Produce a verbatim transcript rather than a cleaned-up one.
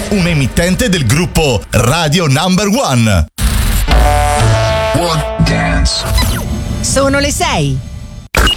un emittente del gruppo Radio Number One. One Dance. Sono le sei.